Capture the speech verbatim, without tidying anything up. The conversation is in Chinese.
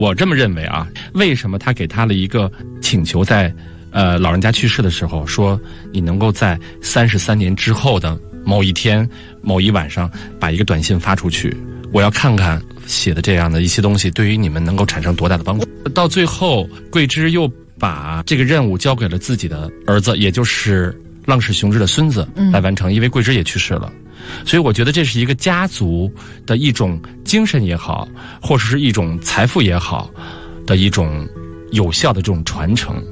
我这么认为啊，为什么他给他了一个请求在，呃，老人家去世的时候说，你能够在三十三年之后的某一天、某一晚上把一个短信发出去，我要看看写的这样的一些东西对于你们能够产生多大的帮助。到最后，桂枝又把这个任务交给了自己的儿子，也就是浪矢雄之的孙子来完成，嗯、因为桂枝也去世了。所以我觉得这是一个家族的一种精神也好，或者是一种财富也好的一种有效的这种传承。